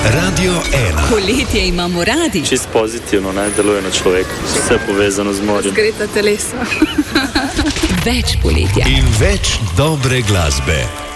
Radio 1. Poletje imamo radi. Čist pozitivno, deluje na človeka. Vse povezano z morjem. Zgreta telesa. Več poletja. In več dobre glasbe.